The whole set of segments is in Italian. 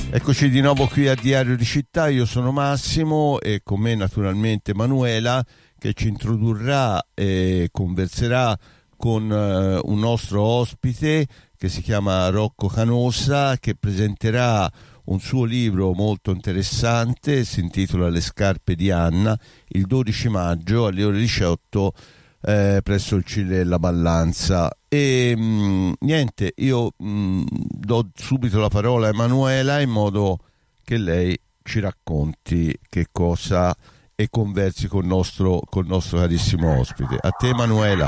Eccoci di nuovo qui a Diario di Città, io sono Massimo e con me naturalmente Manuela che ci introdurrà e converserà con un nostro ospite che si chiama Rocco Canosa, che presenterà un suo libro molto interessante, si intitola Le scarpe di Anna, il 12 maggio alle ore 18 presso il Cile della Ballanza. E niente, io do subito la parola a Emanuela in modo che lei ci racconti che cosa e conversi con il nostro carissimo ospite. A te Emanuela.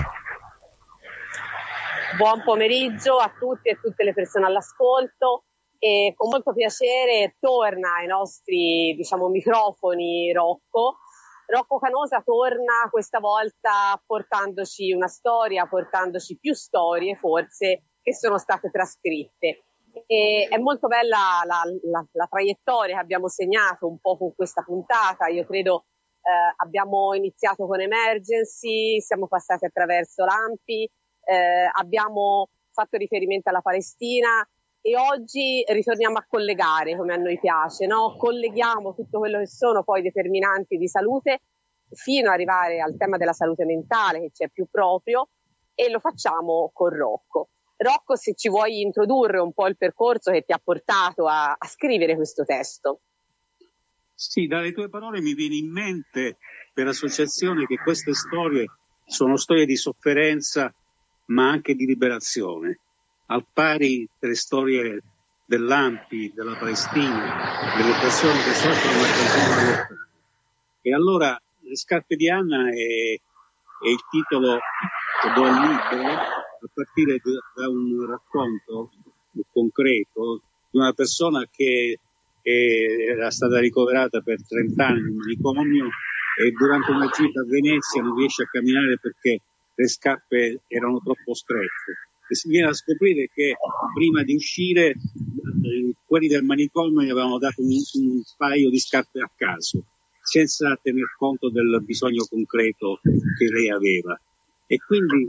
Buon pomeriggio a tutti e tutte le persone all'ascolto, e con molto piacere torna ai nostri microfoni Rocco Canosa torna questa volta portandoci una storia, portandoci più storie forse che sono state trascritte. E è molto bella la traiettoria che abbiamo segnato un po' con questa puntata. Io credo abbiamo iniziato con Emergency, siamo passati attraverso l'ANPI, abbiamo fatto riferimento alla Palestina e oggi ritorniamo a collegare, come a noi piace, no? Colleghiamo tutto quello che sono poi determinanti di salute fino ad arrivare al tema della salute mentale, che c'è più proprio, e lo facciamo con Rocco. Rocco, se ci vuoi introdurre un po' il percorso che ti ha portato a scrivere questo testo. Sì, dalle tue parole mi viene in mente per associazione che queste storie sono storie di sofferenza ma anche di liberazione, al pari delle storie dell'ANPI, della Palestina, delle persone che soffrono la continua lotta. E allora Le scarpe di Anna è il titolo che do al libro, a partire da un racconto concreto di una persona che era stata ricoverata per 30 anni in manicomio e durante una gita a Venezia non riesce a camminare perché le scarpe erano troppo strette. E si viene a scoprire che prima di uscire quelli del manicomio gli avevano dato un paio di scarpe a caso, senza tener conto del bisogno concreto che lei aveva. E quindi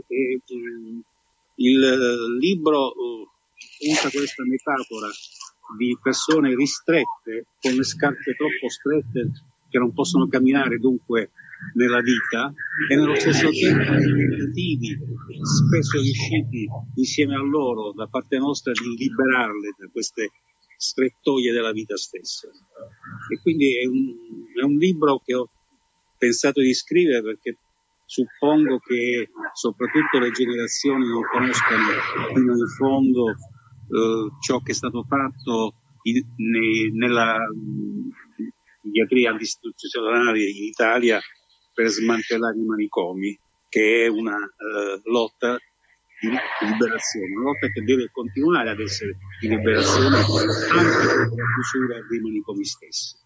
il libro usa questa metafora di persone ristrette con le scarpe troppo strette che non possono camminare dunque nella vita, e nello stesso tempo tentativi spesso riusciti insieme a loro da parte nostra di liberarle da queste strettoie della vita stessa. E quindi è un libro che ho pensato di scrivere perché suppongo che soprattutto le generazioni non conoscano fino in fondo ciò che è stato fatto nella psichiatria antistituzionale in Italia per smantellare i manicomi, che è una lotta di liberazione, una lotta che deve continuare ad essere di liberazione anche dopo la chiusura dei manicomi stessi.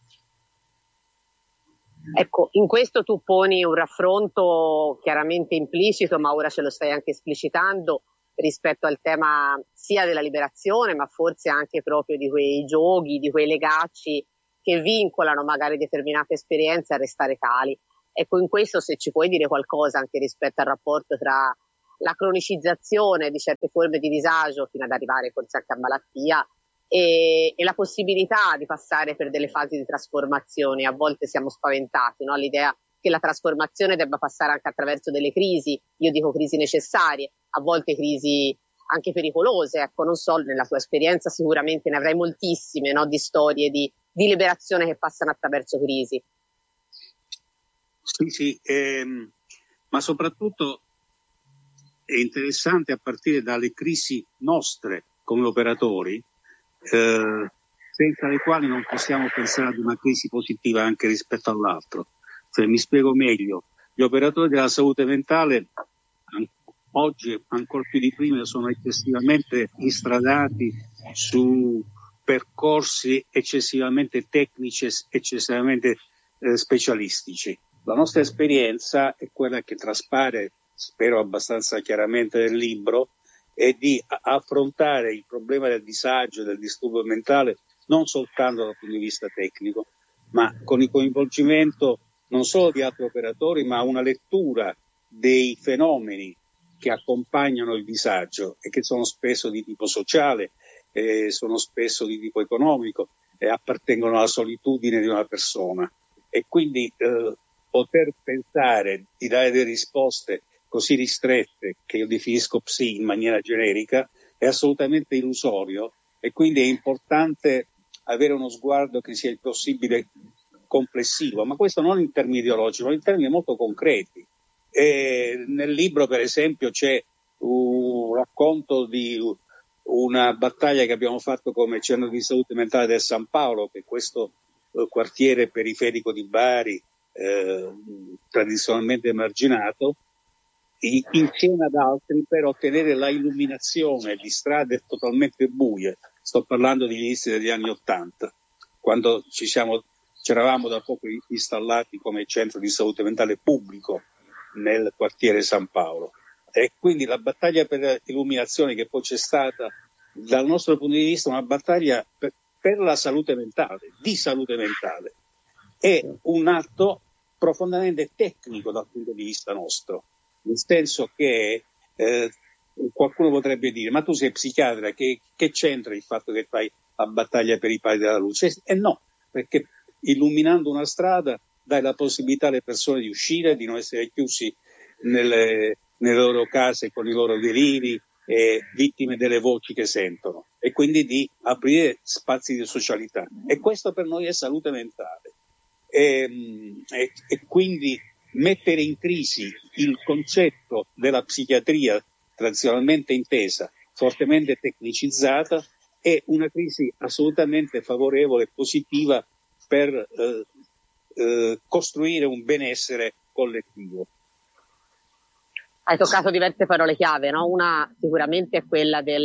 Ecco, in questo tu poni un raffronto chiaramente implicito, ma ora ce lo stai anche esplicitando, rispetto al tema sia della liberazione, ma forse anche proprio di quei giochi, di quei legacci che vincolano magari determinate esperienze a restare tali. Ecco, in questo se ci puoi dire qualcosa anche rispetto al rapporto tra la cronicizzazione di certe forme di disagio fino ad arrivare forse anche a malattia e la possibilità di passare per delle fasi di trasformazione. A volte siamo spaventati, no? All'idea che la trasformazione debba passare anche attraverso delle crisi, io dico crisi necessarie, a volte crisi anche pericolose. Ecco, non so, nella tua esperienza sicuramente ne avrai moltissime, no? Di storie di liberazione che passano attraverso crisi. Sì, ma soprattutto è interessante a partire dalle crisi nostre come operatori, senza le quali non possiamo pensare ad una crisi positiva anche rispetto all'altro. Cioè, mi spiego meglio, gli operatori della salute mentale oggi ancora più di prima sono eccessivamente instradati su percorsi eccessivamente tecnici, eccessivamente specialistici. La nostra esperienza è quella che traspare, spero abbastanza chiaramente nel libro, è di affrontare il problema del disagio, del disturbo mentale, non soltanto dal punto di vista tecnico, ma con il coinvolgimento non solo di altri operatori, ma una lettura dei fenomeni che accompagnano il disagio e che sono spesso di tipo sociale, sono spesso di tipo economico, appartengono alla solitudine di una persona, e quindi poter pensare di dare delle risposte così ristrette, che io definisco psi in maniera generica, è assolutamente illusorio, e quindi è importante avere uno sguardo che sia il possibile complessivo, ma questo non in termini ideologici, ma in termini molto concreti. E nel libro, per esempio, c'è un racconto di una battaglia che abbiamo fatto come centro di salute mentale del San Paolo, che è questo quartiere periferico di Bari, tradizionalmente emarginato, insieme ad altri, per ottenere la illuminazione di strade totalmente buie. Sto parlando degli inizi degli anni '80, quando ci eravamo da poco installati come centro di salute mentale pubblico nel quartiere San Paolo. E quindi la battaglia per l'illuminazione, che poi c'è stata, dal nostro punto di vista, una battaglia per la salute mentale, di salute mentale, è un atto profondamente tecnico dal punto di vista nostro, nel senso che qualcuno potrebbe dire: ma tu sei psichiatra, che c'entra il fatto che fai la battaglia per i pali della luce? E no, perché illuminando una strada dai la possibilità alle persone di uscire, di non essere chiusi nelle loro case con i loro deliri, vittime delle voci che sentono, e quindi di aprire spazi di socialità. E questo per noi è salute mentale. E quindi mettere in crisi il concetto della psichiatria tradizionalmente intesa, fortemente tecnicizzata, è una crisi assolutamente favorevole e positiva per costruire un benessere collettivo. Hai toccato diverse parole chiave, no? Una sicuramente è quella del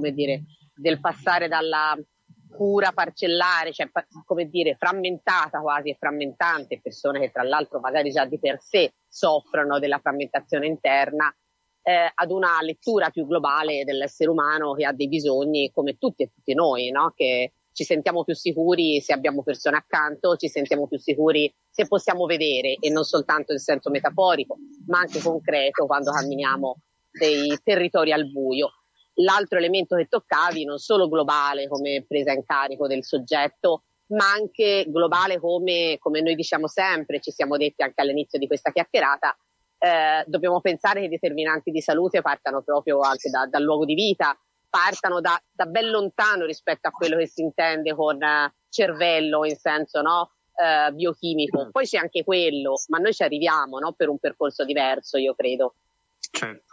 passare dalla cura parcellare, cioè frammentata quasi e frammentante, persone che tra l'altro magari già di per sé soffrono della frammentazione interna, ad una lettura più globale dell'essere umano, che ha dei bisogni come tutti e tutti noi, no? Che ci sentiamo più sicuri se abbiamo persone accanto, ci sentiamo più sicuri se possiamo vedere, e non soltanto in senso metaforico, ma anche concreto, quando camminiamo dei territori al buio. L'altro elemento che toccavi, non solo globale come presa in carico del soggetto, ma anche globale come noi diciamo sempre, ci siamo detti anche all'inizio di questa chiacchierata, dobbiamo pensare che i determinanti di salute partano proprio anche dal luogo di vita, partano da ben lontano rispetto a quello che si intende con cervello in senso biochimico. Poi c'è anche quello, ma noi ci arriviamo, no? Per un percorso diverso, io credo. Certo.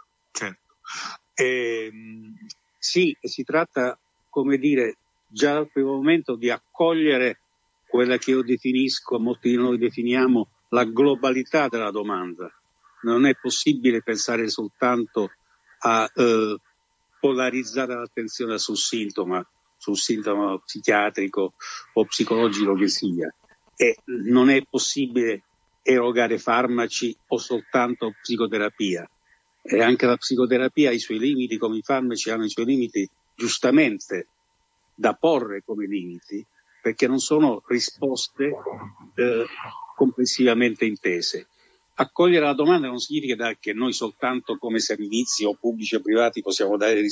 Sì, si tratta, come dire, già dal primo momento di accogliere quella che io definisco, molti di noi definiamo, la globalità della domanda. Non è possibile pensare soltanto a polarizzare l'attenzione sul sintomo psichiatrico o psicologico che sia, e non è possibile erogare farmaci o soltanto psicoterapia. E anche la psicoterapia ha i suoi limiti, come i farmaci hanno i suoi limiti, giustamente da porre come limiti, perché non sono risposte complessivamente intese. Accogliere la domanda non significa che noi soltanto come servizi o pubblici o privati possiamo dare risposte